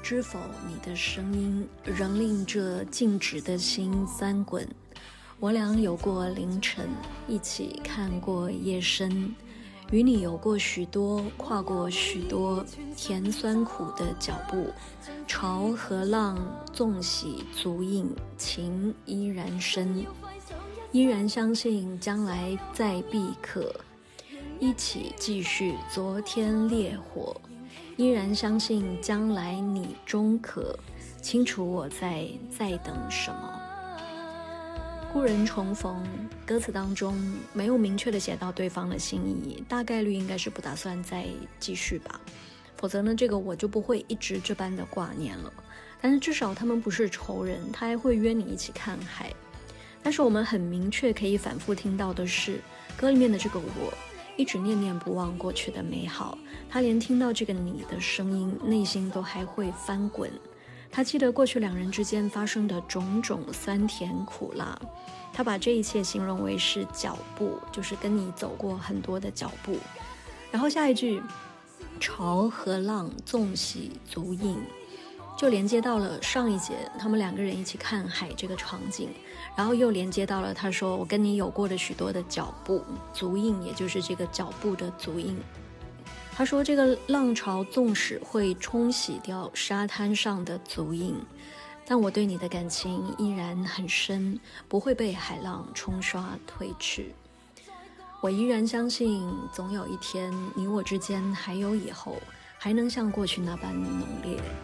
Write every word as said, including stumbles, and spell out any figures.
知否你的声音仍令这静止的心翻滚。我俩有过凌晨，一起看过夜深，与你有过许多，跨过许多甜酸苦的脚步。潮和浪纵喜足印，情依然深，依然相信将来再必可一起继续昨天烈火，依然相信将来你终可清楚我在在等什么。故人重逢，歌词当中没有明确的写到对方的心意，大概率应该是不打算再继续吧，否则呢这个我就不会一直这般的挂念了。但是至少他们不是仇人，他还会约你一起看海。但是我们很明确可以反复听到的是，歌里面的这个我一直念念不忘过去的美好，他连听到这个你的声音，内心都还会翻滚。他记得过去两人之间发生的种种酸甜苦辣，他把这一切形容为是脚步，就是跟你走过很多的脚步。然后下一句，潮和浪纵喜足印，就连接到了上一节他们两个人一起看海这个场景，然后又连接到了他说我跟你有过的许多的脚步，足印也就是这个脚步的足印。他说这个浪潮纵使会冲洗掉沙滩上的足印，但我对你的感情依然很深，不会被海浪冲刷褪去。我依然相信总有一天你我之间还有以后，还能像过去那般浓烈。